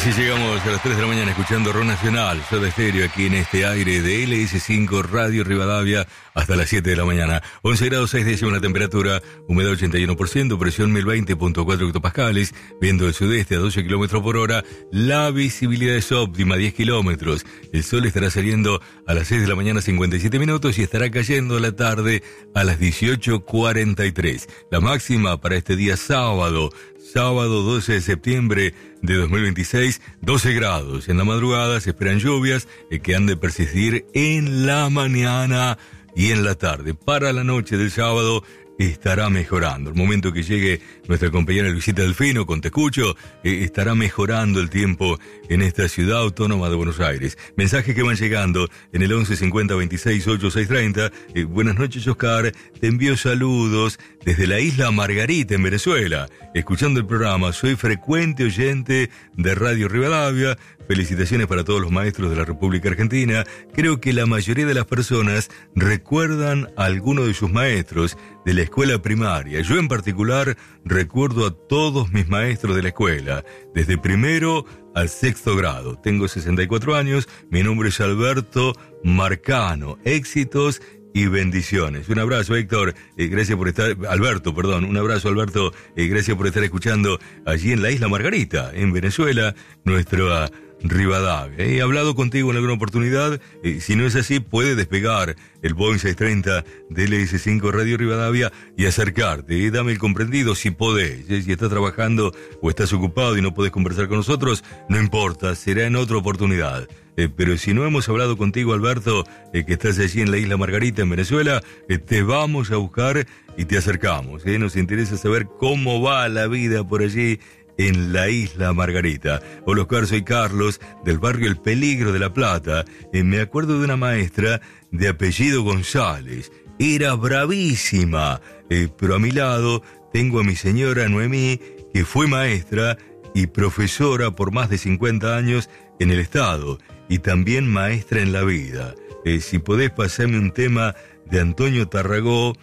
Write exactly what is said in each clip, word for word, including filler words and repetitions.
Así llegamos a las tres de la mañana escuchando Rock Nacional, Soda Stereo, aquí en este aire de L S cinco Radio Rivadavia hasta las siete de la mañana. once grados seis décimos la temperatura, humedad ochenta y uno por ciento, presión mil veinte punto cuatro hectopascales, viento del sudeste a doce kilómetros por hora, la visibilidad es óptima, diez kilómetros. El sol estará saliendo a las seis de la mañana cincuenta y siete minutos y estará cayendo a la tarde a las dieciocho cuarenta y tres. La máxima para este día sábado, sábado doce de septiembre de dos mil veintiséis, doce grados. En la madrugada se esperan lluvias eh, que han de persistir en la mañana y en la tarde. Para la noche del sábado estará mejorando. El momento que llegue nuestra compañera Luisita Delfino con Te Escucho, eh, estará mejorando el tiempo en esta ciudad autónoma de Buenos Aires. Mensajes que van llegando en el once cincuenta veintiséis ochenta y seis treinta. Eh, buenas noches, Oscar. Te envío saludos desde la isla Margarita, en Venezuela. Escuchando el programa, soy frecuente oyente de Radio Rivadavia. Felicitaciones para todos los maestros de la República Argentina. Creo que la mayoría de las personas recuerdan a alguno de sus maestros de la escuela primaria. Yo en particular recuerdo a todos mis maestros de la escuela, desde primero al sexto grado. Tengo sesenta y cuatro años, mi nombre es Alberto Marcano. Éxitos y bendiciones. Un abrazo, Héctor, eh, gracias por estar, Alberto, perdón, un abrazo, Alberto, eh, gracias por estar escuchando allí en la isla Margarita, en Venezuela, nuestra Rivadavia. He hablado contigo en alguna oportunidad, eh, si no es así, puede despegar el Boeing seiscientos treinta de L S cinco Radio Rivadavia y acercarte, eh, dame el comprendido si podés, eh, si estás trabajando o estás ocupado y no podés conversar con nosotros, no importa, será en otra oportunidad. Eh, pero si no hemos hablado contigo, Alberto, eh, que estás allí en la isla Margarita, en Venezuela, eh, te vamos a buscar y te acercamos. Eh. Nos interesa saber cómo va la vida por allí en la isla Margarita. Hola, Oscar, soy Carlos, del barrio El Peligro de La Plata. Eh, me acuerdo de una maestra de apellido González. Era bravísima, eh, pero a mi lado tengo a mi señora Noemí, que fue maestra y profesora por más de cincuenta años en el estado, y también maestra en la vida. Eh, si podés pasarme un tema de Antonio Tarragó,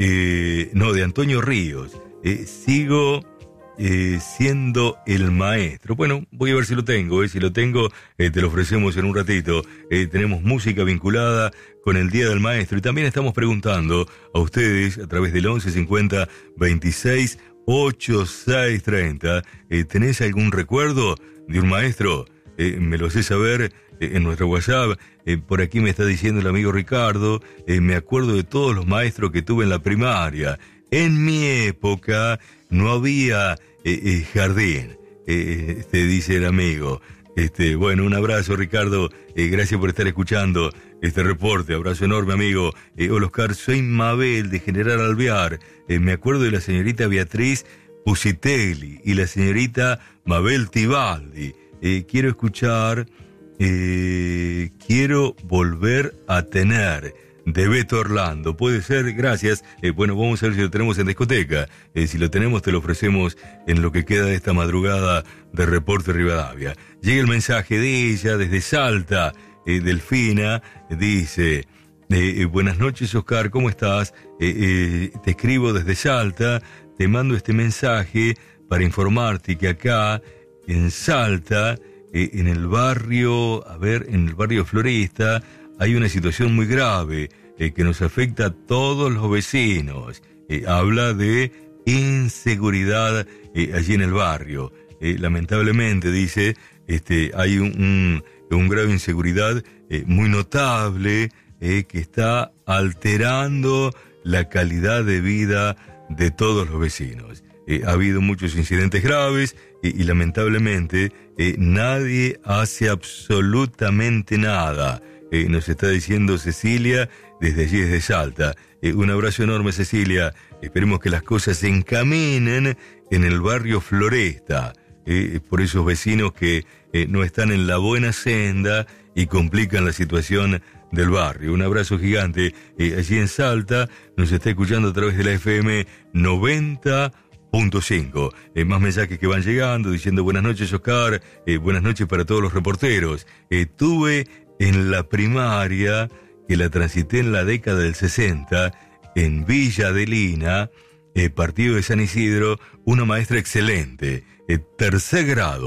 eh, no, de Antonio Ríos. Eh, sigo eh, siendo el maestro. Bueno, voy a ver si lo tengo. Eh. Si lo tengo, eh, te lo ofrecemos en un ratito. Eh, tenemos música vinculada con el Día del Maestro. Y también estamos preguntando a ustedes a través del once cincuenta veintiséis ochenta y seis treinta. Eh, ¿Tenés algún recuerdo de un maestro? Eh, me lo sé saber eh, en nuestro WhatsApp. Eh, por aquí me está diciendo el amigo Ricardo, eh, me acuerdo de todos los maestros que tuve en la primaria. En mi época no había eh, eh, jardín, eh, este, dice el amigo. Este, bueno, un abrazo, Ricardo, eh, gracias por estar escuchando este reporte, abrazo enorme, amigo. Eh, hola, Oscar, soy Mabel de General Alvear. Eh, me acuerdo de la señorita Beatriz Pusitelli y la señorita Mabel Tibaldi. Eh, quiero escuchar, eh, quiero volver a tener, de Beto Orlando. Puede ser, gracias. Eh, bueno, vamos a ver si lo tenemos en discoteca. Eh, si lo tenemos, te lo ofrecemos en lo que queda de esta madrugada de Reporte Rivadavia. Llega el mensaje de ella desde Salta, eh, Delfina, dice, eh, eh, buenas noches, Oscar, ¿cómo estás? Eh, eh, te escribo desde Salta, te mando este mensaje para informarte que acá en Salta, eh, en el barrio, a ver, en el barrio Floresta, hay una situación muy grave eh, que nos afecta a todos los vecinos. Eh, habla de inseguridad eh, allí en el barrio. Eh, lamentablemente, dice, este, hay un, un, un grado de inseguridad eh, muy notable eh, que está alterando la calidad de vida de todos los vecinos. Eh, ha habido muchos incidentes graves eh, y lamentablemente eh, nadie hace absolutamente nada. Eh, nos está diciendo Cecilia desde allí, desde Salta. Eh, un abrazo enorme, Cecilia. Esperemos que las cosas se encaminen en el barrio Floresta, eh, por esos vecinos que eh, no están en la buena senda y complican la situación del barrio. Un abrazo gigante. Eh, allí en Salta nos está escuchando a través de la F M noventa punto cinco. Eh, más mensajes que van llegando diciendo buenas noches, Oscar. Eh, buenas noches para todos los reporteros. Eh, tuve en la primaria, que la transité en la década del sesenta, en Villa Adelina, eh, partido de San Isidro, una maestra excelente, eh, tercer grado,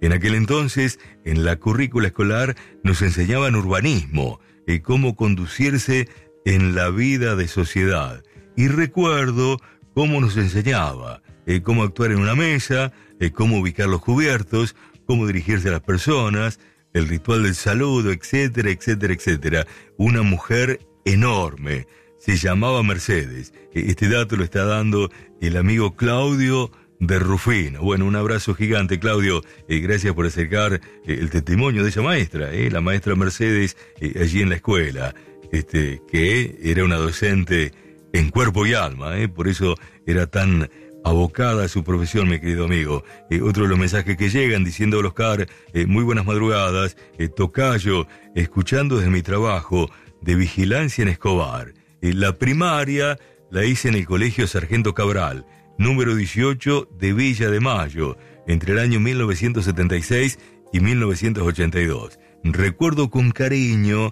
En aquel entonces, en la currícula escolar, nos enseñaban urbanismo, eh, cómo conducirse en la vida de sociedad. Y recuerdo cómo nos enseñaba, eh, cómo actuar en una mesa, eh, cómo ubicar los cubiertos, cómo dirigirse a las personas, el ritual del saludo, etcétera, etcétera, etcétera. Una mujer enorme. Se llamaba Mercedes. Este dato lo está dando el amigo Claudio de Rufino. Bueno, un abrazo gigante, Claudio. Eh, gracias por acercar eh, el testimonio de esa maestra, eh, la maestra Mercedes, eh, allí en la escuela, este, que era una docente en cuerpo y alma, eh, por eso era tan abocada a su profesión, mi querido amigo. Eh, otro de los mensajes que llegan diciendo, Oscar, eh, muy buenas madrugadas, eh, tocayo, escuchando desde mi trabajo de vigilancia en Escobar. Eh, la primaria la hice en el Colegio Sargento Cabral, número dieciocho de Villa de Mayo, entre el año mil novecientos setenta y seis y mil novecientos ochenta y dos. Recuerdo con cariño,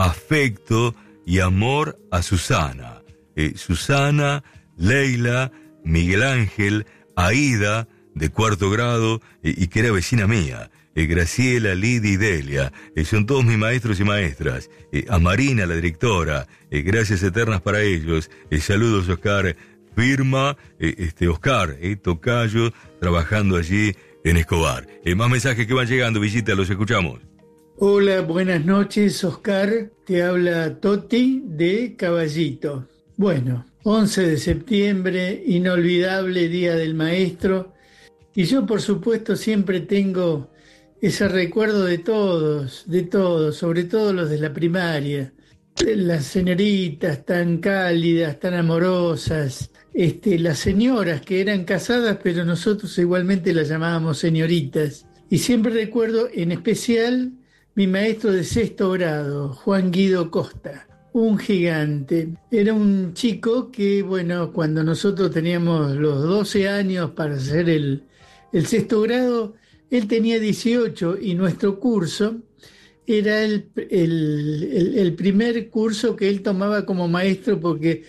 afecto y amor a Susana. Eh, Susana, Leila, Miguel Ángel, Aida, de cuarto grado, eh, y que era vecina mía. Eh, Graciela, Lidia y Delia, eh, son todos mis maestros y maestras. Eh, a Marina, la directora, eh, gracias eternas para ellos. Eh, saludos, Oscar. Firma, eh, este Oscar, eh, tocayo, trabajando allí en Escobar. Eh, más mensajes que van llegando, Villita, los escuchamos. Hola, buenas noches, Oscar. Te habla Toti de Caballito. Bueno, once de septiembre, inolvidable Día del Maestro. Y yo, por supuesto, siempre tengo ese recuerdo de todos, de todos, sobre todo los de la primaria. Las señoritas tan cálidas, tan amorosas, este, las señoras que eran casadas, pero nosotros igualmente las llamábamos señoritas. Y siempre recuerdo, en especial, mi maestro de sexto grado, Juan Guido Costa, un gigante. Era un chico que, bueno, cuando nosotros teníamos los doce años para hacer el, el sexto grado, él tenía dieciocho y nuestro curso era el, el, el, el primer curso que él tomaba como maestro porque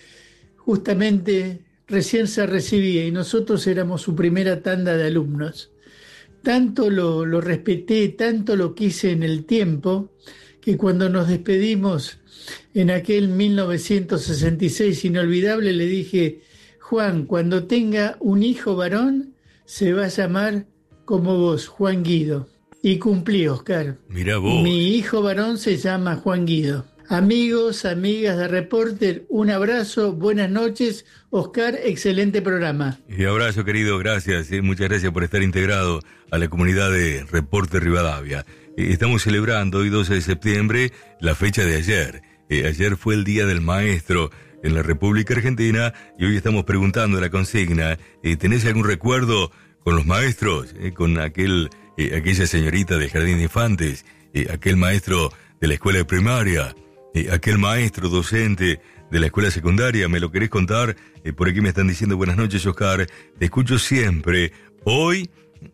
justamente recién se recibía y nosotros éramos su primera tanda de alumnos. Tanto lo, lo respeté, tanto lo quise en el tiempo, que cuando nos despedimos en aquel mil novecientos sesenta y seis inolvidable, le dije, Juan, cuando tenga un hijo varón, se va a llamar como vos, Juan Guido. Y cumplí, Oscar. Mirá vos. Mi hijo varón se llama Juan Guido. Amigos, amigas de Reporter, un abrazo, buenas noches. Oscar, excelente programa. Y abrazo, querido, gracias. Eh, muchas gracias por estar integrado a la comunidad de Reporter Rivadavia. Eh, estamos celebrando hoy, doce de septiembre, la fecha de ayer. Eh, ayer fue el Día del Maestro en la República Argentina y hoy estamos preguntando la consigna, eh, ¿tenés algún recuerdo con los maestros? Eh, con aquel... Eh, aquella señorita del jardín de infantes, eh, aquel maestro de la escuela primaria, eh, aquel maestro docente de la escuela secundaria, ¿me lo querés contar? Eh, por aquí me están diciendo buenas noches, Oscar, te escucho siempre, hoy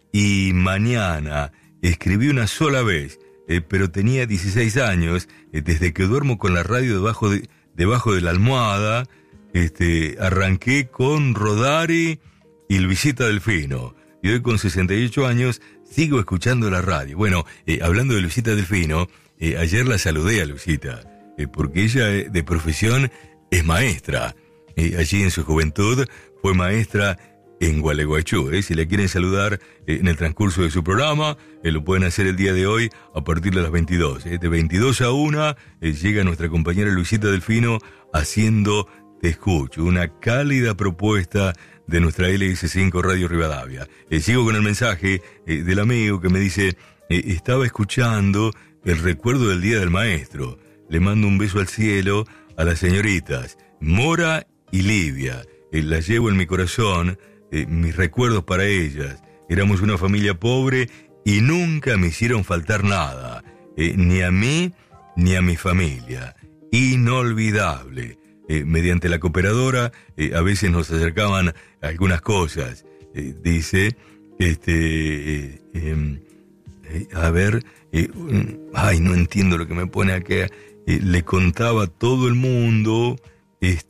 y mañana. Escribí una sola vez, eh, pero tenía dieciséis años, eh, desde que duermo con la radio debajo de, debajo de la almohada, este, arranqué con Rodari y Luisita Delfino, y hoy con sesenta y ocho años sigo escuchando la radio. Bueno, eh, hablando de Luisita Delfino, eh, ayer la saludé a Luisita, eh, porque ella eh, de profesión es maestra. Eh, allí en su juventud fue maestra en Gualeguaychú. Eh. Si la quieren saludar eh, en el transcurso de su programa, eh, lo pueden hacer el día de hoy a partir de las veintidós. Eh. De veintidós a una eh, llega nuestra compañera Luisita Delfino haciendo Te Escucho, una cálida propuesta de nuestra L S cinco Radio Rivadavia. Eh, sigo con el mensaje eh, del amigo que me dice, eh, estaba escuchando el recuerdo del Día del Maestro. Le mando un beso al cielo a las señoritas Mora y Livia. Eh, las llevo en mi corazón, eh, mis recuerdos para ellas. Éramos una familia pobre y nunca me hicieron faltar nada, eh, ni a mí ni a mi familia. Inolvidable. Eh, mediante la cooperadora, eh, a veces nos acercaban algunas cosas. Eh, dice, este, eh, eh, eh, a ver, eh, ay, no entiendo lo que me pone acá. Eh, le contaba a todo el mundo,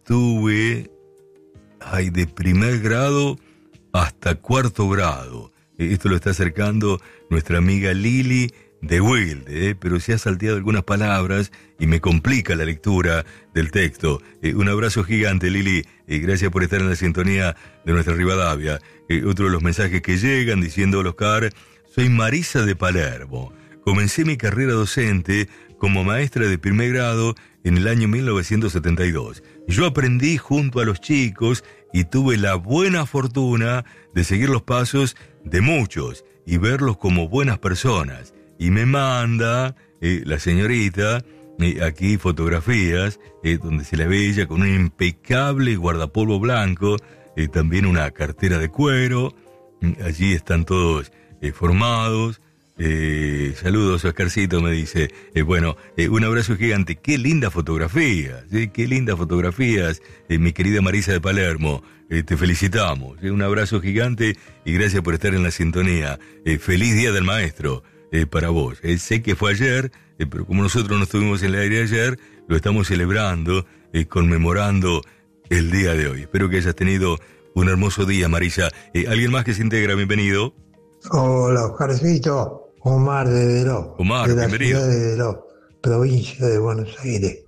estuve, ay, de primer grado hasta cuarto grado. Eh, esto lo está acercando nuestra amiga Lili de Wilde, eh, pero se ha salteado algunas palabras y me complica la lectura del texto. Eh, un abrazo gigante, Lili, eh, gracias por estar en la sintonía de nuestra Rivadavia. Eh, otro de los mensajes que llegan diciendo: hola Oscar, soy Marisa de Palermo. Comencé mi carrera docente como maestra de primer grado en el año mil novecientos setenta y dos. Yo aprendí junto a los chicos y tuve la buena fortuna de seguir los pasos de muchos y verlos como buenas personas. Y me manda eh, la señorita eh, aquí fotografías eh, donde se la ve ella con un impecable guardapolvo blanco, eh, también una cartera de cuero. Allí están todos eh, formados. Eh, saludos, Oscarcito, me dice. Eh, bueno, eh, un abrazo gigante. Qué lindas fotografías, eh, qué lindas fotografías, eh, mi querida Marisa de Palermo. Eh, te felicitamos. Eh, un abrazo gigante y gracias por estar en la sintonía. Eh, feliz Día del Maestro. Eh, para vos. Eh, sé que fue ayer, eh, pero como nosotros no estuvimos en el aire ayer, lo estamos celebrando, eh, conmemorando el día de hoy. Espero que hayas tenido un hermoso día, Marisa. Eh, ¿Alguien más que se integra? Bienvenido. Hola, Oscarcito. Omar de Deró. Omar, de la bienvenido. Ciudad de Deró, provincia de Buenos Aires.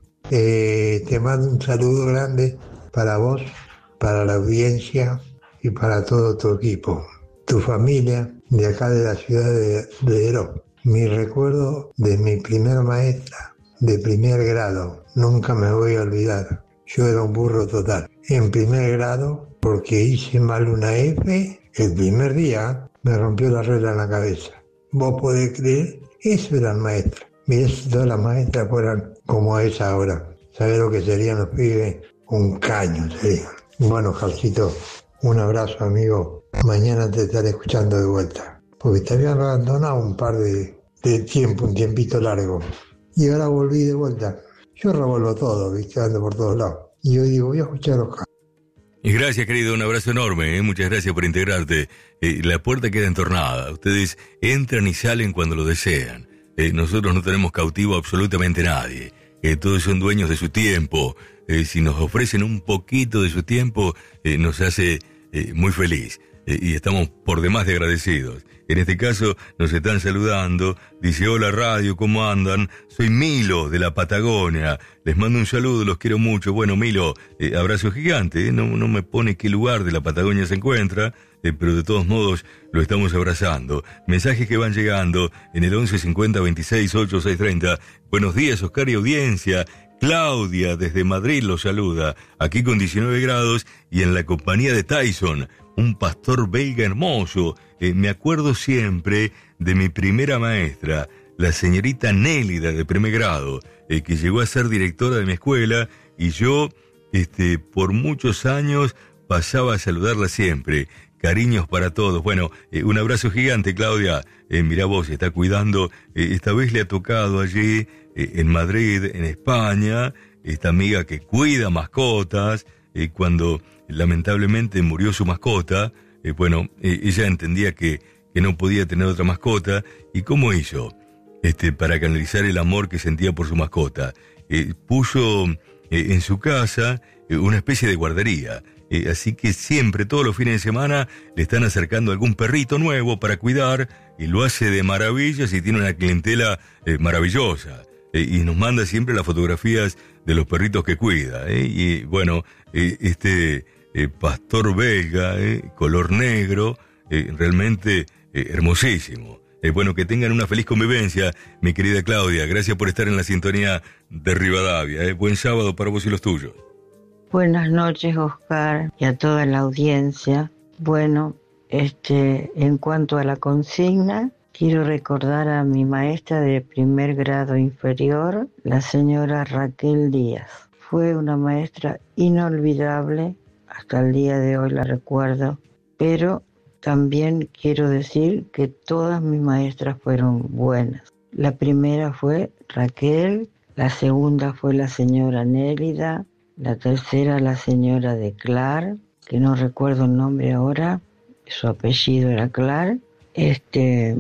Eh, te mando un saludo grande para vos, para la audiencia y para todo tu equipo. Tu familia de acá de la ciudad de, de Deró. Mi recuerdo de mi primera maestra de primer grado, nunca me voy a olvidar. Yo era un burro total. En primer grado, porque hice mal una F, el primer día me rompió la regla en la cabeza. Vos podés creer, eso eran maestras. Mirá si todas las maestras fueran como esa ahora. ¿Sabés lo que serían los pibes? Un caño serían. Bueno, Jarcito, un abrazo, amigo. Mañana te estaré escuchando de vuelta, porque te había abandonado un par de, de tiempo, un tiempito largo, y ahora volví de vuelta. Yo revuelvo todo, viste, ando por todos lados, y hoy digo, voy a escuchar a Oscar. Y gracias, querido, un abrazo enorme, ¿eh? Muchas gracias por integrarte. Eh, la puerta queda entornada, ustedes entran y salen cuando lo desean. Eh, nosotros no tenemos cautivo a absolutamente nadie, eh, todos son dueños de su tiempo. Eh, si nos ofrecen un poquito de su tiempo, eh, nos hace eh, muy feliz. Y estamos por demás de agradecidos. En este caso nos están saludando. Dice: hola radio, ¿cómo andan? Soy Milo de la Patagonia. Les mando un saludo, los quiero mucho. Bueno, Milo, eh, abrazo gigante. ¿eh? No, no me pone qué lugar de la Patagonia se encuentra, eh, pero de todos modos lo estamos abrazando. Mensajes que van llegando en el once cincuenta veintiséis ochenta y seis treinta. Buenos días, Oscar y audiencia. Claudia desde Madrid los saluda, aquí con diecinueve grados y en la compañía de Tyson, un pastor belga hermoso. Eh, me acuerdo siempre de mi primera maestra, la señorita Nélida de primer grado, eh, que llegó a ser directora de mi escuela y yo, este, por muchos años pasaba a saludarla siempre. Cariños para todos. Bueno, eh, un abrazo gigante, Claudia. Eh, mirá vos, se está cuidando. Eh, esta vez le ha tocado allí, eh, en Madrid, en España, esta amiga que cuida mascotas. Eh, cuando lamentablemente murió su mascota, eh, bueno, eh, ella entendía que, que no podía tener otra mascota. ¿Y cómo hizo? Este, para canalizar el amor que sentía por su mascota. Eh, puso eh, en su casa eh, una especie de guardería. Eh, así que siempre, todos los fines de semana, le están acercando algún perrito nuevo para cuidar y lo hace de maravillas y tiene una clientela eh, maravillosa. Eh, y nos manda siempre las fotografías de los perritos que cuida. Eh, y bueno, eh, este eh, pastor belga, eh, color negro, eh, realmente eh, hermosísimo. Eh, bueno, que tengan una feliz convivencia, mi querida Claudia. Gracias por estar en la sintonía de Rivadavia. Eh. Buen sábado para vos y los tuyos. Buenas noches, Oscar, y a toda la audiencia. Bueno, este, en cuanto a la consigna, quiero recordar a mi maestra de primer grado inferior, la señora Raquel Díaz. Fue una maestra inolvidable, hasta el día de hoy la recuerdo, pero también quiero decir que todas mis maestras fueron buenas. La primera fue Raquel, la segunda fue la señora Nélida, la tercera la señora de Clar, que no recuerdo el nombre ahora, su apellido era Clar. Este,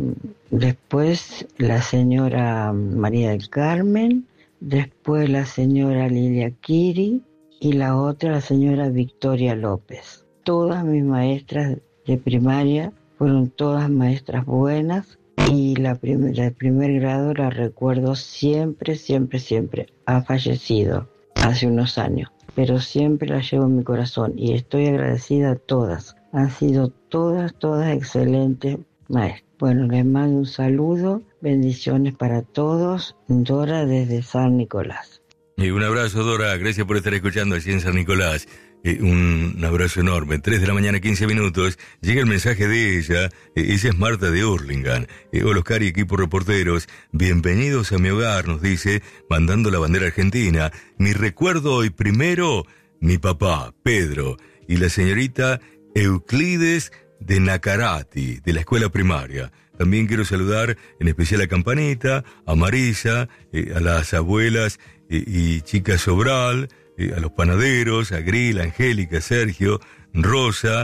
después la señora María del Carmen, después la señora Lilia Kiri y la otra la señora Victoria López. Todas mis maestras de primaria fueron todas maestras buenas y la primera, el primer grado la recuerdo siempre, siempre, siempre. Ha fallecido hace unos años, pero siempre la llevo en mi corazón y estoy agradecida a todas. Han sido todas, todas excelentes maestras. Bueno, les mando un saludo, bendiciones para todos. Dora desde San Nicolás. Y un abrazo, Dora, gracias por estar escuchando allí en San Nicolás. Eh, un, un abrazo enorme. tres de la mañana, quince minutos. Llega el mensaje de ella. Eh, ella es Marta de Hurlingham. Eh, hola, Oscar y equipo reporteros. Bienvenidos a mi hogar, nos dice, mandando la bandera argentina. Mi recuerdo hoy primero, mi papá, Pedro, y la señorita Euclides de Nacarati, de la escuela primaria. También quiero saludar en especial a Campanita, a Marisa, eh, a las abuelas eh, y chicas Sobral, eh, a los panaderos, a Gril, Angélica, Sergio, Rosa,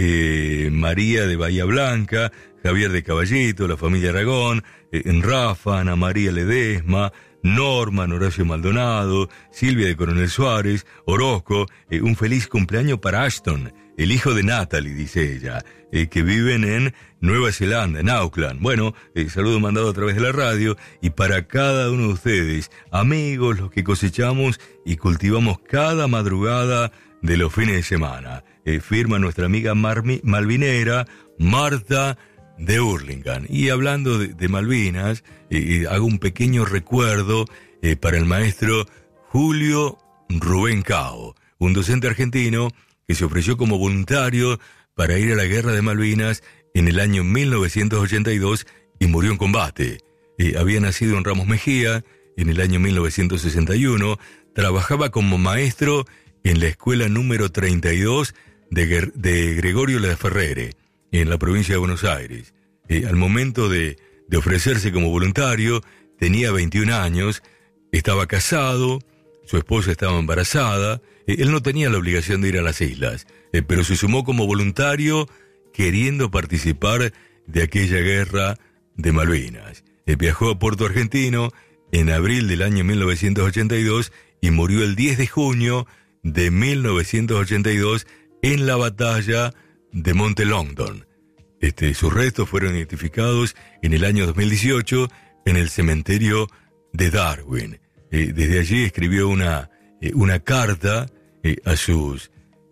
eh, María de Bahía Blanca, Javier de Caballito, la familia Aragón, eh, Rafa, Ana María Ledesma, Norma, Horacio Maldonado, Silvia de Coronel Suárez, Orozco, eh, un feliz cumpleaños para Ashton, el hijo de Natalie, dice ella, eh, que viven en Nueva Zelanda, en Auckland. Bueno, eh, saludo mandado a través de la radio, y para cada uno de ustedes, amigos, los que cosechamos y cultivamos cada madrugada de los fines de semana. Eh, firma nuestra amiga Marmi, malvinera, Marta de Hurlingham. Y hablando de, de Malvinas, eh, hago un pequeño recuerdo eh, para el maestro Julio Rubén Cao, un docente argentino que se ofreció como voluntario para ir a la guerra de Malvinas en el año mil novecientos ochenta y dos y murió en combate. Eh, había nacido en Ramos Mejía en el año mil novecientos sesenta y uno, trabajaba como maestro en la escuela número treinta y dos de, de Gregorio Laferrere, en la provincia de Buenos Aires. Eh, al momento de, de ofrecerse como voluntario, tenía veintiún años, estaba casado, su esposa estaba embarazada, eh, él no tenía la obligación de ir a las islas, eh, pero se sumó como voluntario queriendo participar de aquella guerra de Malvinas. Eh, viajó a Puerto Argentino en abril del año mil novecientos ochenta y dos y murió el diez de junio de mil novecientos ochenta y dos en la batalla de Monte Longdon. Este, sus restos fueron identificados en el año dos mil dieciocho en el cementerio de Darwin. Eh, desde allí escribió una, eh, una carta eh, a sus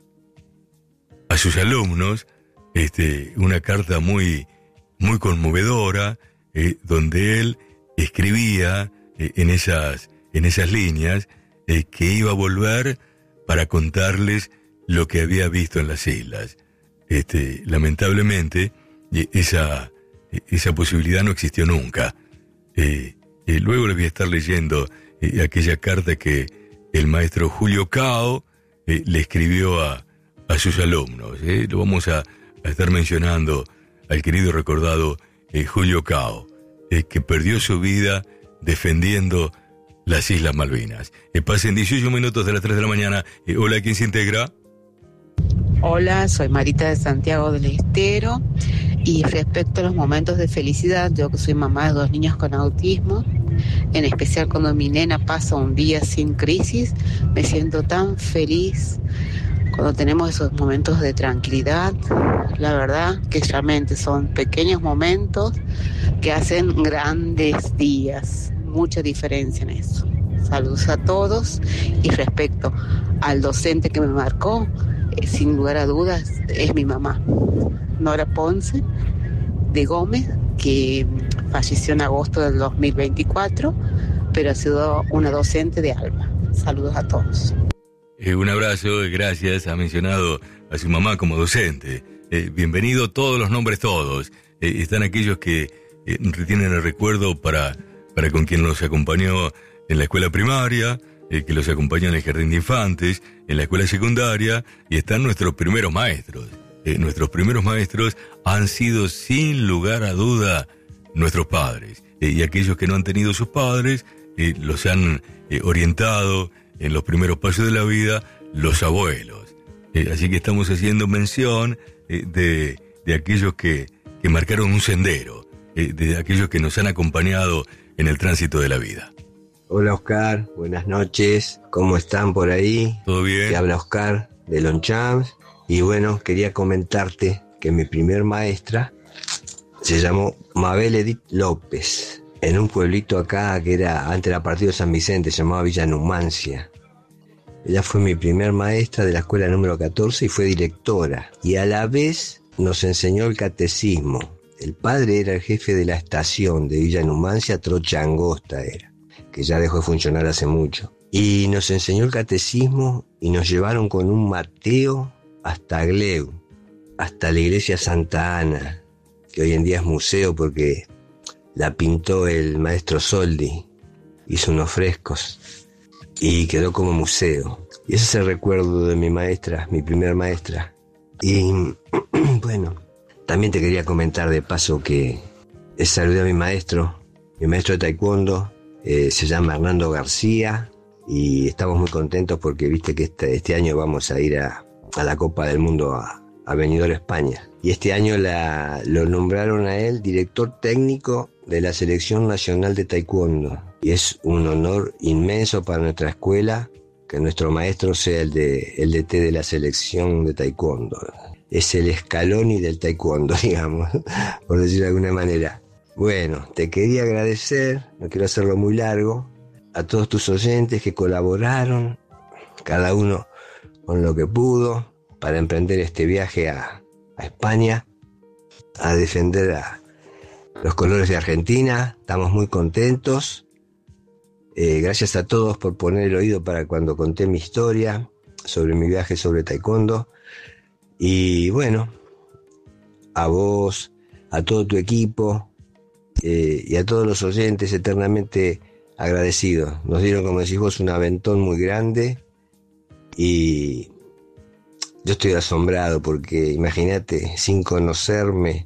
a sus alumnos, este, una carta muy, muy conmovedora, eh, donde él escribía eh, en esas, en esas líneas eh, que iba a volver para contarles lo que había visto en las islas. Este, lamentablemente, eh, esa, eh, esa posibilidad no existió nunca. Eh, eh, luego les voy a estar leyendo eh, aquella carta que el maestro Julio Cao eh, le escribió a, a sus alumnos. Eh. Lo vamos a, a estar mencionando al querido y recordado eh, Julio Cao, eh, que perdió su vida defendiendo las Islas Malvinas. Eh, pasen dieciocho minutos de las tres de la mañana. Eh, hola, ¿quién se integra? Hola, soy Marita de Santiago del Estero, y respecto a los momentos de felicidad, yo que soy mamá de dos niños con autismo, en especial cuando mi nena pasa un día sin crisis, me siento tan feliz cuando tenemos esos momentos de tranquilidad. La verdad que realmente son pequeños momentos que hacen grandes días, mucha diferencia en eso. Saludos a todos, y respecto al docente que me marcó, eh, sin lugar a dudas, es mi mamá, Nora Ponce de Gómez, que falleció en agosto del dos mil veinticuatro, pero ha sido una docente de alma. Saludos a todos. Eh, un abrazo, gracias. Ha mencionado a su mamá como docente. Eh, bienvenido, todos los nombres, todos. Eh, están aquellos que eh, retienen el recuerdo para, para con quien los acompañó en la escuela primaria, eh, que los acompañó en el jardín de infantes, en la escuela secundaria, y están nuestros primeros maestros. Eh, nuestros primeros maestros han sido, sin lugar a duda, nuestros padres. Eh, y aquellos que no han tenido sus padres, eh, los han eh, orientado en los primeros pasos de la vida, los abuelos. Eh, así que estamos haciendo mención eh, de, de aquellos que, que marcaron un sendero, eh, de aquellos que nos han acompañado en el tránsito de la vida. Hola Oscar, buenas noches, ¿cómo están por ahí? ¿Todo bien? Te habla Oscar de Longchamps, y bueno, quería comentarte que mi primer maestra se llamó Mabel Edith López, en un pueblito acá que era, antes era partido de San Vicente, se llamaba Villa Numancia. Ella fue mi primer maestra de la escuela número catorce y fue directora. Y a la vez nos enseñó el catecismo. El padre era el jefe de la estación de Villa Numancia, Trocha Angosta era, que ya dejó de funcionar hace mucho. Y nos enseñó el catecismo y nos llevaron con un Mateo hasta Gleu, hasta la iglesia Santa Ana, que hoy en día es museo porque la pintó el maestro Soldi, hizo unos frescos y quedó como museo. Y ese es el recuerdo de mi maestra, mi primer maestra. Y bueno, también te quería comentar de paso que saludé a mi maestro, mi maestro de taekwondo, eh, se llama Hernando García, y estamos muy contentos porque viste que este, este año vamos a ir a, a la Copa del Mundo a, a Benidorm, España. Y este año la, lo nombraron a él director técnico de la Selección Nacional de Taekwondo. Y es un honor inmenso para nuestra escuela que nuestro maestro sea el de el D T de la Selección de Taekwondo. Es el Scaloni del Taekwondo, digamos, por decirlo de alguna manera. Bueno, te quería agradecer, no quiero hacerlo muy largo, a todos tus oyentes que colaboraron, cada uno con lo que pudo, para emprender este viaje a, a España, a defender a los colores de Argentina. Estamos muy contentos. Eh, gracias a todos por poner el oído para cuando conté mi historia sobre mi viaje sobre taekwondo. Y bueno, a vos, a todo tu equipo eh, y a todos los oyentes, eternamente agradecidos. Nos dieron, como decís vos, un aventón muy grande y yo estoy asombrado porque imagínate, sin conocerme,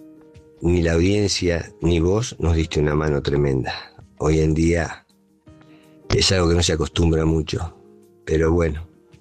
ni la audiencia ni vos nos diste una mano tremenda. Hoy en día es algo que no se acostumbra mucho, pero bueno,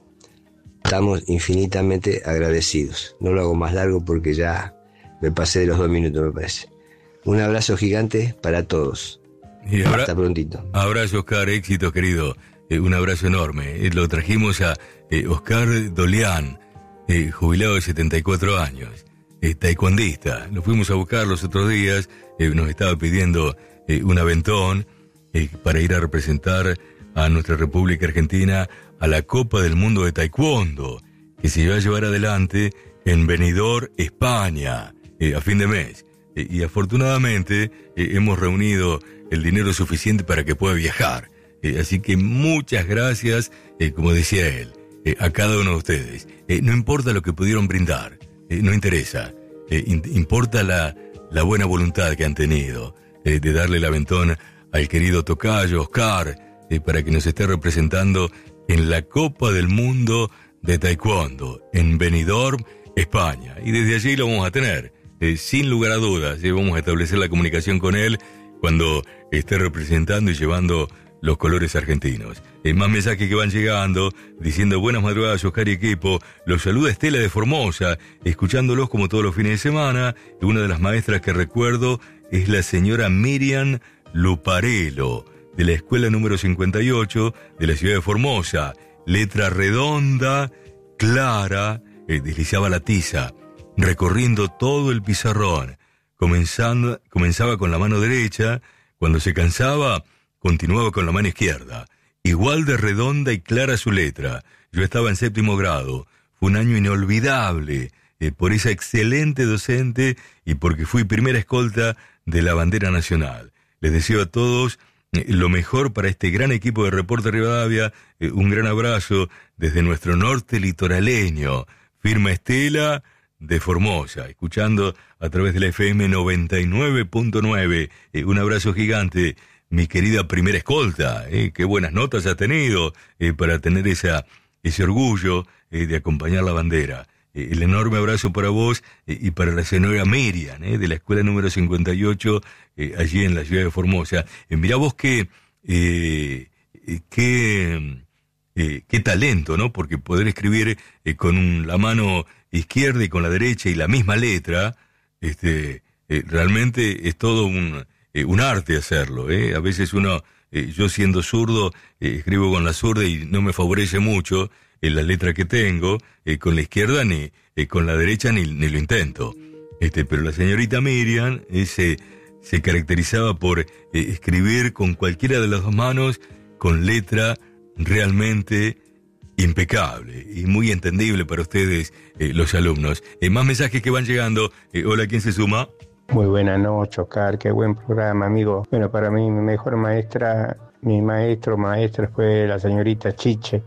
estamos infinitamente agradecidos. No lo hago más largo porque ya me pasé de los dos minutos, me parece. Un abrazo gigante para todos. Y abra- Hasta prontito. Abrazo, Oscar, éxito, querido. Eh, un abrazo enorme. Eh, lo trajimos a eh, Oscar Dolián, eh, jubilado de setenta y cuatro años, eh, taekwondista. Lo fuimos a buscar los otros días, eh, nos estaba pidiendo eh, un aventón eh, para ir a representar a nuestra República Argentina a la Copa del Mundo de Taekwondo, que se va a llevar adelante en Benidorm, España, eh, a fin de mes. Eh, y afortunadamente eh, hemos reunido el dinero suficiente para que pueda viajar. Eh, así que muchas gracias, eh, como decía él, eh, a cada uno de ustedes. Eh, no importa lo que pudieron brindar, eh, no interesa. Eh, in- importa la, la buena voluntad que han tenido eh, de darle el aventón al querido tocayo Oscar eh, para que nos esté representando en la Copa del Mundo de Taekwondo en Benidorm, España. Y desde allí lo vamos a tener, eh, sin lugar a dudas. Eh, vamos a establecer la comunicación con él cuando esté representando y llevando los colores argentinos. Eh, más mensajes que van llegando, diciendo buenas madrugadas, Oscar y equipo. Los saluda Estela de Formosa, escuchándolos como todos los fines de semana. Y una de las maestras que recuerdo es la señora Miriam Luparello, de la escuela número cincuenta y ocho de la ciudad de Formosa. Letra redonda, clara, eh, deslizaba la tiza, recorriendo todo el pizarrón. Comenzando, comenzaba con la mano derecha, cuando se cansaba, continuaba con la mano izquierda. Igual de redonda y clara su letra. Yo estaba en séptimo grado. Fue un año inolvidable eh, por esa excelente docente y porque fui primera escolta de la bandera nacional. Les deseo a todos eh, lo mejor para este gran equipo de Reporte Rivadavia. Eh, un gran abrazo desde nuestro norte litoraleño. Firma Estela de Formosa, escuchando a través de la F M noventa y nueve punto nueve. Eh, un abrazo gigante, mi querida primera escolta. Eh, qué buenas notas has tenido eh, para tener esa, ese orgullo eh, de acompañar la bandera. Eh, el enorme abrazo para vos eh, y para la señora Miriam, eh, de la escuela número cincuenta y ocho, eh, allí en la ciudad de Formosa. Eh, mirá vos qué, eh, eh, qué, eh, qué talento, ¿no? Porque poder escribir eh, con un, la mano izquierda y con la derecha y la misma letra, este, eh, realmente es todo un, eh, un arte hacerlo, ¿eh? A veces uno, eh, yo siendo zurdo, eh, escribo con la zurda y no me favorece mucho en la letra que tengo, eh, con la izquierda ni eh, con la derecha ni, ni lo intento. Este, pero la señorita Miriam ese, se caracterizaba por eh, escribir con cualquiera de las dos manos, con letra realmente impecable y muy entendible para ustedes, eh, los alumnos. Eh, más mensajes que van llegando. Eh, hola, ¿quién se suma? Muy buena noche, Oscar, qué buen programa, amigo. Bueno, para mí mi mejor maestra, mi maestro, maestra fue la señorita Chiche,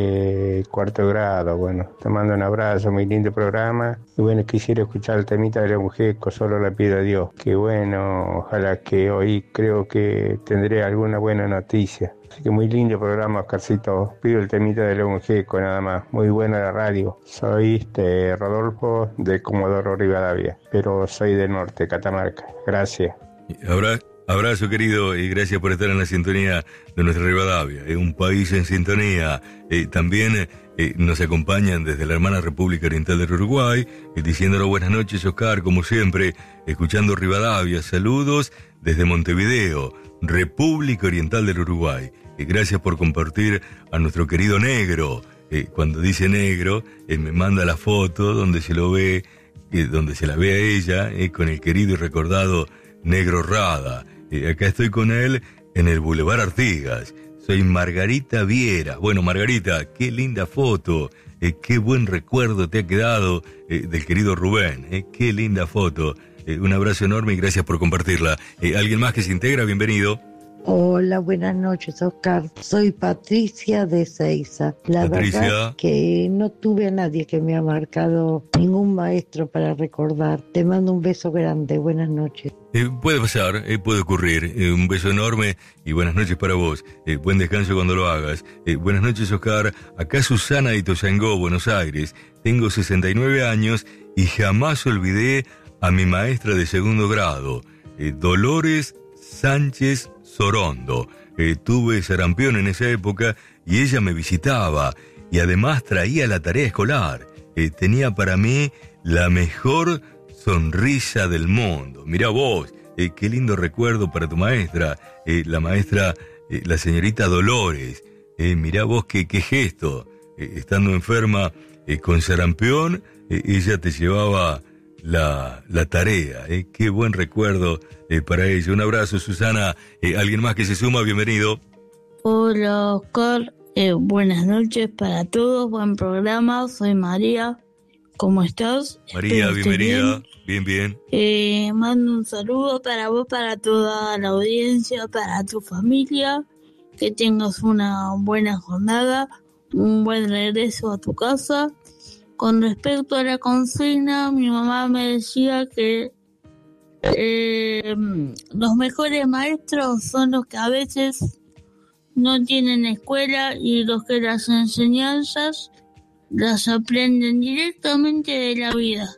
de cuarto grado. Bueno, te mando un abrazo, muy lindo programa. Y bueno, quisiera escuchar el temita de León Gieco, solo le pido a Dios. Que bueno, ojalá que hoy creo que tendré alguna buena noticia. Así que muy lindo programa, Oscarcito. Pido el temita de León Gieco nada más. Muy buena la radio. Soy este, Rodolfo de Comodoro Rivadavia, pero soy del norte, Catamarca. Gracias. Abra, abrazo, querido, y gracias por estar en la sintonía de nuestra Rivadavia. Es un país en sintonía. Eh, también eh, nos acompañan desde la hermana República Oriental del Uruguay, eh, diciéndole buenas noches, Oscar, como siempre, escuchando Rivadavia. Saludos desde Montevideo, República Oriental del Uruguay. Eh, gracias por compartir a nuestro querido negro. Eh, cuando dice negro, eh, me manda la foto donde se lo ve, eh, donde se la ve a ella, eh, con el querido y recordado Negro Rada. Eh, acá estoy con él en el Boulevard Artigas. Soy Margarita Viera. Bueno, Margarita, qué linda foto. Eh, qué buen recuerdo te ha quedado eh, del querido Rubén. Eh, qué linda foto. Eh, un abrazo enorme y gracias por compartirla. Eh, ¿Alguien más que se integra? Bienvenido. Hola, buenas noches, Oscar. Soy Patricia de Seiza. La Patricia. verdad que no tuve a nadie que me ha marcado, ningún maestro para recordar. Te mando un beso grande. Buenas noches. Eh, puede pasar, eh, puede ocurrir. Eh, un beso enorme y buenas noches para vos. Eh, buen descanso cuando lo hagas. Eh, buenas noches, Oscar. Acá Susana de Itozaingó, Buenos Aires. Tengo sesenta y nueve años y jamás olvidé a mi maestra de segundo grado, eh, Dolores Sánchez Sorondo. Eh, tuve sarampión en esa época y ella me visitaba y además traía la tarea escolar. Eh, tenía para mí la mejor sonrisa del mundo. Mirá vos, eh, qué lindo recuerdo para tu maestra, eh, la maestra, eh, la señorita Dolores. Eh, mirá vos qué, qué gesto. Eh, estando enferma eh, con sarampión, eh, ella te llevaba la, la tarea. Eh. Qué buen recuerdo eh, para ella. Un abrazo, Susana. Eh, ¿Alguien más que se suma? Bienvenido. Hola, Oscar. Eh, buenas noches para todos. Buen programa. Soy María. ¿Cómo estás? María, Espero bienvenida. Bien, bien. bien. Eh, mando un saludo para vos, para toda la audiencia, para tu familia. Que tengas una buena jornada, un buen regreso a tu casa. Con respecto a la consigna, mi mamá me decía que eh, los mejores maestros son los que a veces no tienen escuela y los que las enseñanzas las aprenden directamente de la vida.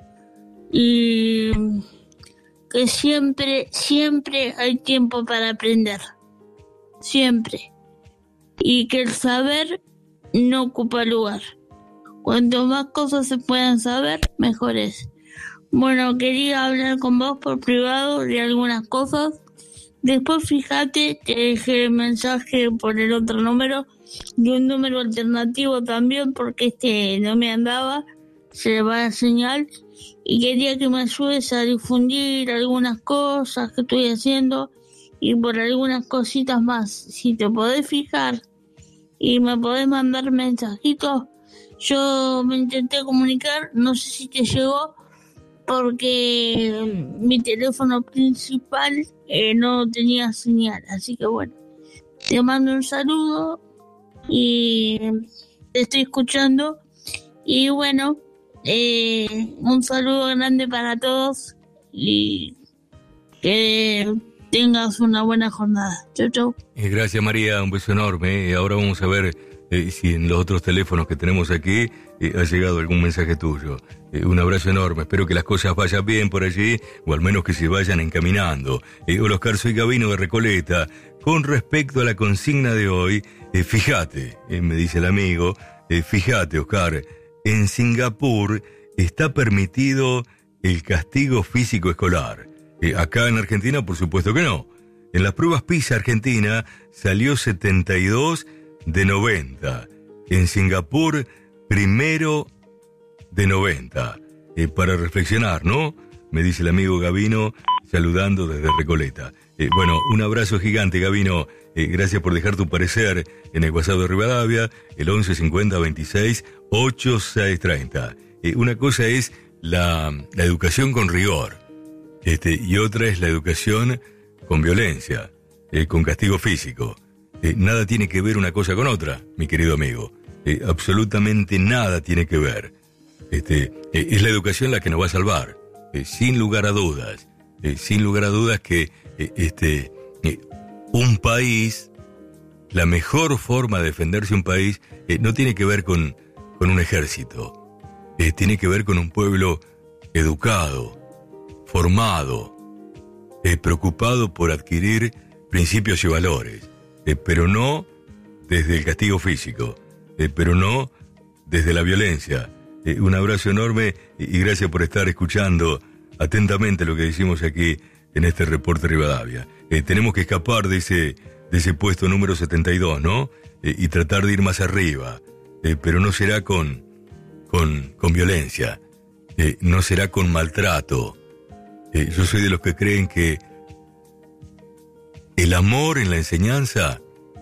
Y que siempre, siempre hay tiempo para aprender. Siempre. Y que el saber no ocupa lugar. Cuanto más cosas se puedan saber, mejor es. Bueno, quería hablar con vos por privado de algunas cosas. Después, fíjate, te dejé el mensaje por el otro número y un número alternativo también, porque este no me andaba, se le va la señal. Y quería que me ayudes a difundir algunas cosas que estoy haciendo y por algunas cositas más. Si te podés fijar y me podés mandar mensajitos. Yo me intenté comunicar, no sé si te llegó, porque mi teléfono principal eh, no tenía señal. Así que bueno, te mando un saludo y te estoy escuchando. Y bueno, eh, un saludo grande para todos y que tengas una buena jornada. Chau, chau. Eh, gracias, María, un beso enorme. Eh, ahora vamos a ver Eh, si en los otros teléfonos que tenemos aquí eh, ha llegado algún mensaje tuyo. Eh, un abrazo enorme, espero que las cosas vayan bien por allí, o al menos que se vayan encaminando. Eh, hola, Oscar, soy Gabino de Recoleta. Con respecto a la consigna de hoy, eh, fíjate, eh, me dice el amigo, eh, fíjate, Oscar, en Singapur está permitido el castigo físico escolar. Eh, acá en Argentina, por supuesto que no. En las pruebas PISA Argentina salió setenta y dos de noventa. En Singapur, primero de noventa. eh, para reflexionar, ¿no? Me dice el amigo Gavino, saludando desde Recoleta. Eh, bueno, un abrazo gigante, Gavino. Eh, gracias por dejar tu parecer en el WhatsApp de Rivadavia, el once cincuenta veintiséis ochenta y seis treinta. Eh, una cosa es la, la educación con rigor, este, y otra es la educación con violencia, eh, con castigo físico. Eh, nada tiene que ver una cosa con otra, mi querido amigo. Eh, absolutamente nada tiene que ver. Este, eh, es la educación la que nos va a salvar, eh, sin lugar a dudas. Eh, sin lugar a dudas que eh, este, eh, un país, la mejor forma de defenderse un país eh, no tiene que ver con, con un ejército. Eh, tiene que ver con un pueblo educado, formado, eh, preocupado por adquirir principios y valores, eh, pero no desde el castigo físico, eh, pero no desde la violencia. Eh, un abrazo enorme y, y gracias por estar escuchando atentamente lo que decimos aquí en este reporte Rivadavia. Eh, tenemos que escapar de ese, de ese puesto número setenta y dos, ¿no? Eh, y tratar de ir más arriba, eh, pero no será con, con, con violencia, eh, no será con maltrato. Eh, yo soy de los que creen que el amor en la enseñanza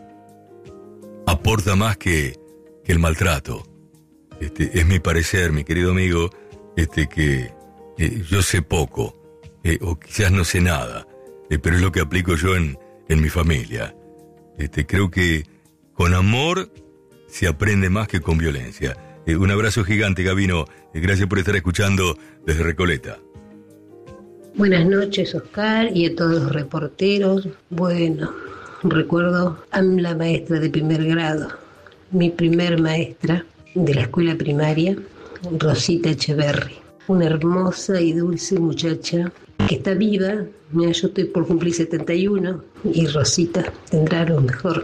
aporta más que, que el maltrato. Este, es mi parecer, mi querido amigo, este, que eh, yo sé poco, eh, o quizás no sé nada, eh, pero es lo que aplico yo en, en mi familia. Este, creo que con amor se aprende más que con violencia. Eh, un abrazo gigante, Gavino. Eh, gracias por estar escuchando desde Recoleta. Buenas noches, Oscar, y a todos los reporteros. Bueno, recuerdo a la maestra de primer grado, mi primer maestra de la escuela primaria, Rosita Echeverri. Una hermosa y dulce muchacha que está viva. Mira, yo estoy por cumplir setenta y uno y Rosita tendrá a lo mejor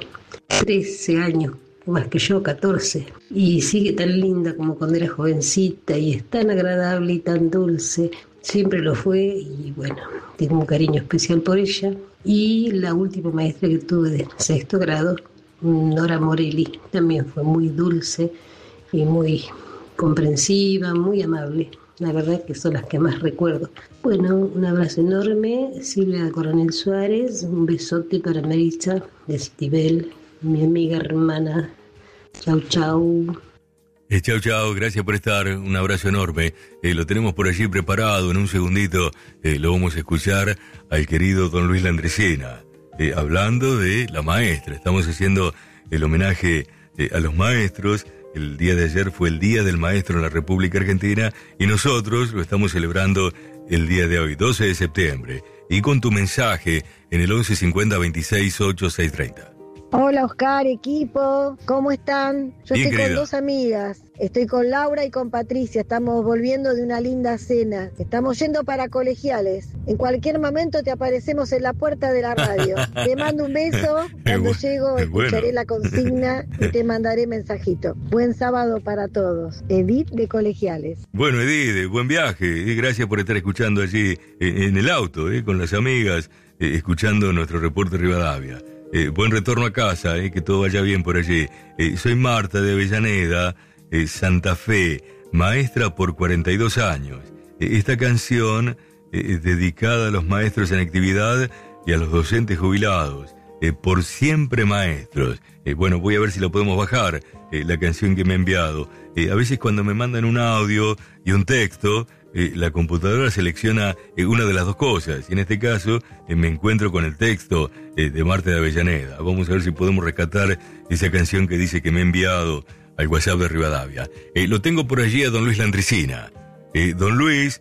trece años más que yo, catorce, y sigue tan linda como cuando era jovencita y es tan agradable y tan dulce. Siempre lo fue y bueno, tengo un cariño especial por ella. Y la última maestra que tuve de sexto grado, Nora Morelli, también fue muy dulce y muy comprensiva, muy amable. La verdad que son las que más recuerdo. Bueno, un abrazo enorme, Silvia Coronel Suárez, un besote para Maritza de Citibel, mi amiga hermana. Chau, chau. Eh, chau, chau, gracias por estar, un abrazo enorme. Eh, lo tenemos por allí preparado, en un segundito eh, lo vamos a escuchar al querido don Luis Landresina, eh, hablando de la maestra. Estamos haciendo el homenaje eh, a los maestros. El día de ayer fue el Día del Maestro en la República Argentina y nosotros lo estamos celebrando el día de hoy, doce de septiembre. Y con tu mensaje en el once cincuenta veintiséis ochenta y seis treinta. Hola Oscar, equipo, ¿cómo están? Yo Bien, estoy querida. con dos amigas, estoy con Laura y con Patricia, estamos volviendo de una linda cena, estamos yendo para Colegiales, en cualquier momento te aparecemos en la puerta de la radio, te mando un beso, cuando Bu- llego bueno. escucharé la consigna y te mandaré mensajito. Buen sábado para todos, Edith de Colegiales. Bueno, Edith, buen viaje. Y gracias por estar escuchando allí en, en el auto, eh, con las amigas, eh, escuchando nuestro reporte Rivadavia. Eh, buen retorno a casa, eh, que todo vaya bien por allí. Eh, soy Marta de Avellaneda, eh, Santa Fe, maestra por cuarenta y dos años. Eh, esta canción eh, es dedicada a los maestros en actividad y a los docentes jubilados. Eh, por siempre maestros. Eh, bueno, voy a ver si la podemos bajar, eh, la canción que me ha enviado. Eh, a veces cuando me mandan un audio y un texto, eh, la computadora selecciona eh, una de las dos cosas. Y en este caso eh, me encuentro con el texto eh, de Marta de Avellaneda. Vamos a ver si podemos rescatar esa canción que dice que me ha enviado al WhatsApp de Rivadavia. Eh, lo tengo por allí a don Luis Landresina. Eh, don Luis,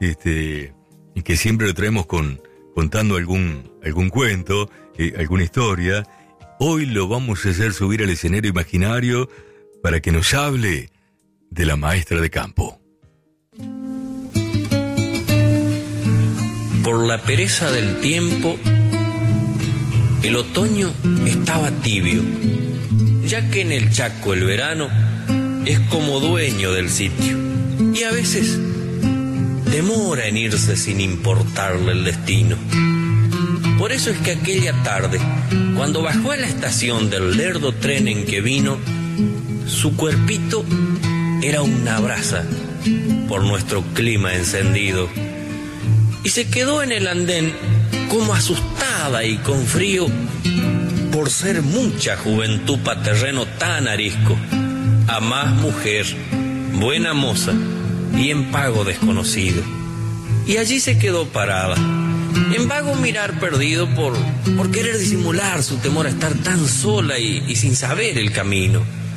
este, que siempre lo traemos con, contando algún, algún cuento, eh, alguna historia. Hoy lo vamos a hacer subir al escenario imaginario para que nos hable de la maestra de campo. Por la pereza del tiempo, el otoño estaba tibio, ya que en el Chaco el verano es como dueño del sitio y a veces demora en irse sin importarle el destino. Por eso es que aquella tarde, cuando bajó a la estación del lerdo tren en que vino, su cuerpito era una brasa por nuestro clima encendido. Y se quedó en el andén como asustada y con frío por ser mucha juventud pa' terreno tan arisco. A más mujer, buena moza y en pago desconocido. Y allí se quedó parada, en vago mirar perdido por, por querer disimular su temor a estar tan sola y, y sin saber el camino.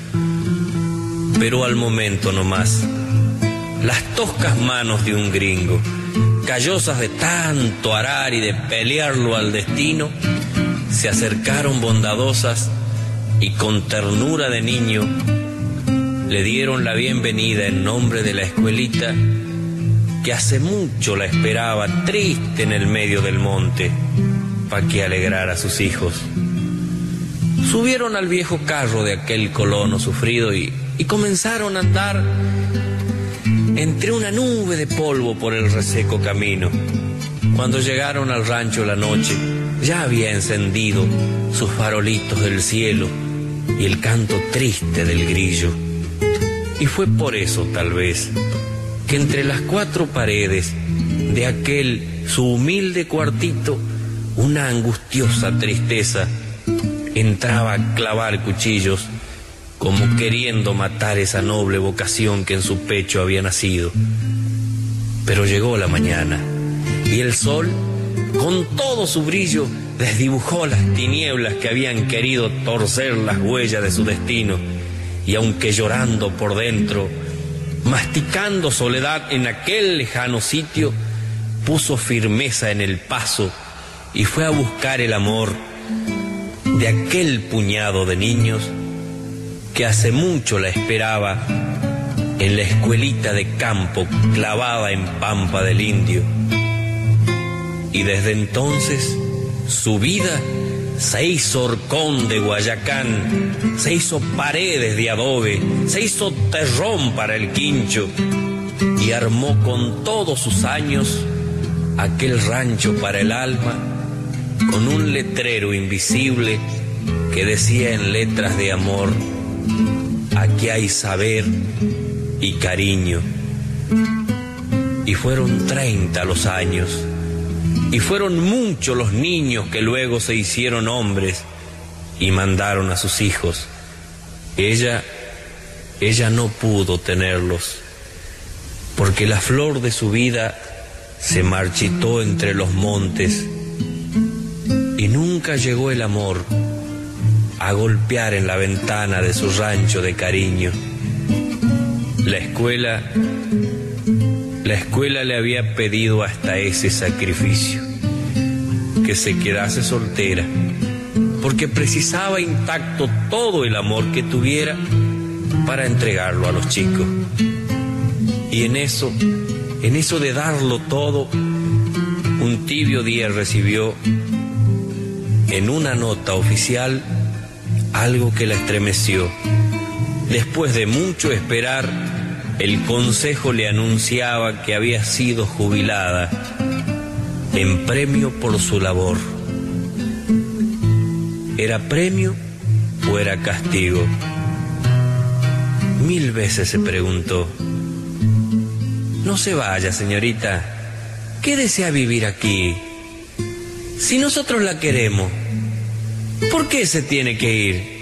Pero al momento nomás, las toscas manos de un gringo, callosas de tanto arar y de pelearlo al destino, se acercaron bondadosas y con ternura de niño le dieron la bienvenida en nombre de la escuelita que hace mucho la esperaba triste en el medio del monte pa' que alegrara a sus hijos. Subieron al viejo carro de aquel colono sufrido y, y comenzaron a andar entre una nube de polvo por el reseco camino. Cuando llegaron al rancho la noche, ya había encendido sus farolitos del cielo y el canto triste del grillo. Y fue por eso, tal vez, que entre las cuatro paredes de aquel su humilde cuartito, una angustiosa tristeza entraba a clavar cuchillos, como queriendo matar esa noble vocación que en su pecho había nacido. Pero llegó la mañana, y el sol, con todo su brillo, desdibujó las tinieblas que habían querido torcer las huellas de su destino, y aunque llorando por dentro, masticando soledad en aquel lejano sitio, puso firmeza en el paso y fue a buscar el amor de aquel puñado de niños que hace mucho la esperaba en la escuelita de campo clavada en Pampa del Indio. Y desde entonces su vida se hizo horcón de Guayacán, se hizo paredes de adobe, se hizo terrón para el quincho y armó con todos sus años aquel rancho para el alma con un letrero invisible que decía en letras de amor: aquí hay saber y cariño. Y fueron treinta los años, y fueron muchos los niños que luego se hicieron hombres y mandaron a sus hijos. Ella, ella no pudo tenerlos, porque la flor de su vida se marchitó entre los montes y nunca llegó el amor a golpear en la ventana de su rancho de cariño. La escuela, la escuela le había pedido hasta ese sacrificio, que se quedase soltera, porque precisaba intacto todo el amor que tuviera para entregarlo a los chicos. Y en eso, en eso de darlo todo, un tibio día recibió en una nota oficial algo que la estremeció. Después de mucho esperar, el consejo le anunciaba que había sido jubilada en premio por su labor. ¿Era premio o era castigo? Mil veces se preguntó. No se vaya, señorita. Quédese a vivir aquí. Si nosotros la queremos, ¿por qué se tiene que ir?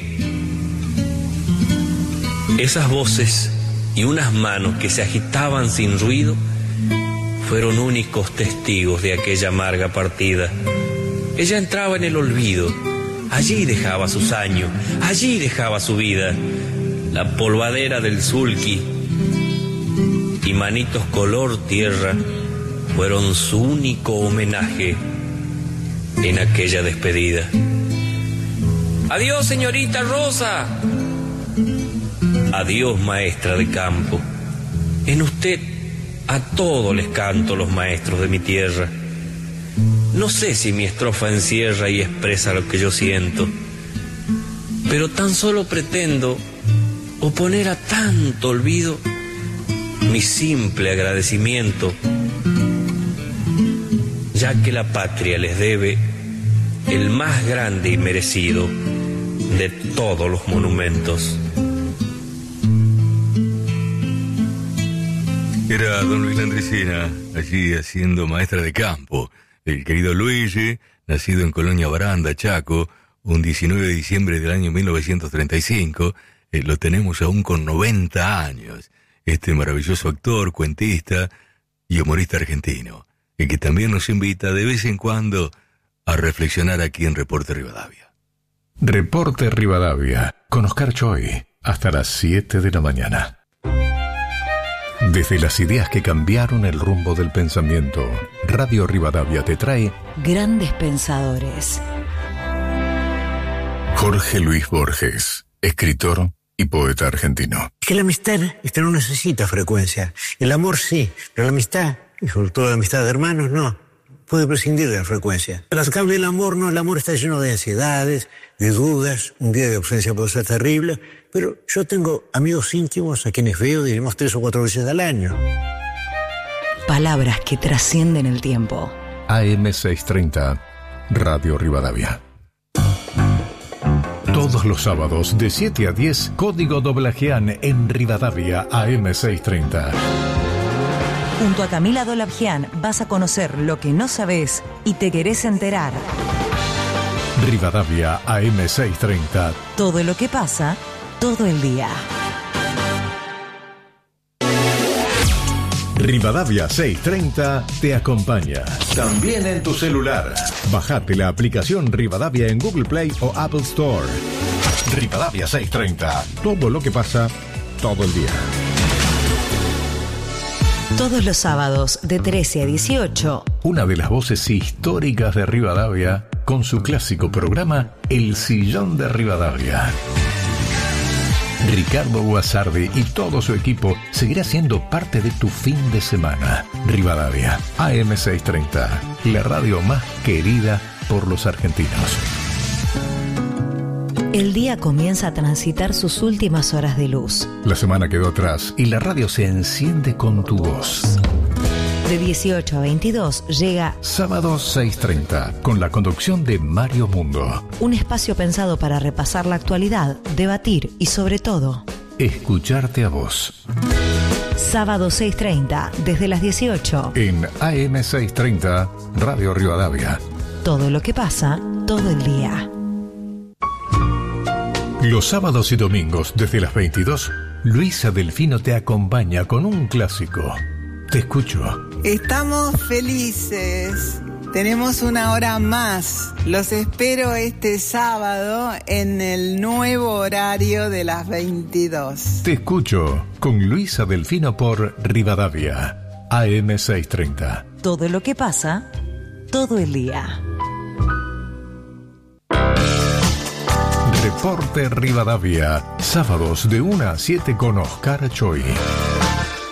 Esas voces y unas manos que se agitaban sin ruido fueron únicos testigos de aquella amarga partida. Ella entraba en el olvido, allí dejaba sus años, allí dejaba su vida. La polvadera del sulky y manitos color tierra fueron su único homenaje en aquella despedida. Adiós, señorita Rosa. Adiós, maestra de campo. En usted a todos les canto los maestros de mi tierra. No sé si mi estrofa encierra y expresa lo que yo siento, pero tan solo pretendo oponer a tanto olvido mi simple agradecimiento, ya que la patria les debe el más grande y merecido de todos los monumentos. Era don Luis Landricina, allí haciendo maestra de campo. El querido Luigi, nacido en Colonia Baranda, Chaco, un diecinueve de diciembre del año mil novecientos treinta y cinco, eh, lo tenemos aún con noventa años. Este maravilloso actor, cuentista y humorista argentino, y que también nos invita de vez en cuando a reflexionar aquí en Reporte Rivadavia. Reporte Rivadavia, con Oscar Choi, hasta las siete de la mañana. Desde las ideas que cambiaron el rumbo del pensamiento, Radio Rivadavia te trae Grandes Pensadores. Jorge Luis Borges, escritor y poeta argentino. Es que la amistad, esta no necesita frecuencia. El amor sí, pero la amistad, y sobre todo la amistad de hermanos, no. Puede prescindir de la frecuencia. Pero cambio el amor, no, el amor está lleno de ansiedades, de dudas, un día de ausencia puede ser terrible, pero yo tengo amigos íntimos a quienes veo, diríamos, tres o cuatro veces al año. Palabras que trascienden el tiempo. A M seiscientos treinta, Radio Rivadavia. Todos los sábados de siete a diez, Código Doblajean en Rivadavia, A M seiscientos treinta. Junto a Camila Dolabjian vas a conocer lo que no sabes y te querés enterar. Rivadavia, A M seiscientos treinta. Todo lo que pasa, todo el día. Rivadavia seiscientos treinta te acompaña. También en tu celular. Bajate la aplicación Rivadavia en Google Play o Apple Store. Rivadavia seiscientos treinta. Todo lo que pasa, todo el día. Todos los sábados de trece a dieciocho. Una de las voces históricas de Rivadavia con su clásico programa El Sillón de Rivadavia. Ricardo Guasardi y todo su equipo seguirá siendo parte de tu fin de semana. Rivadavia, A M seiscientos treinta, la radio más querida por los argentinos. El día comienza a transitar sus últimas horas de luz. La semana quedó atrás y la radio se enciende con tu voz. De dieciocho a veintidós llega Sábado seiscientos treinta, con la conducción de Mario Mundo. Un espacio pensado para repasar la actualidad, debatir y sobre todo escucharte a vos. Sábado seiscientos treinta, desde las dieciocho. En A M seiscientos treinta, Radio Rivadavia. Todo lo que pasa, todo el día. Los sábados y domingos desde las veintidós, Luisa Delfino te acompaña con un clásico. Te escucho. Estamos felices. Tenemos una hora más. Los espero este sábado en el nuevo horario de las veintidós. Te escucho con Luisa Delfino por Rivadavia, A M seiscientos treinta. Todo lo que pasa, todo el día. Reporte Rivadavia, sábados de una a siete con Oscar Choi.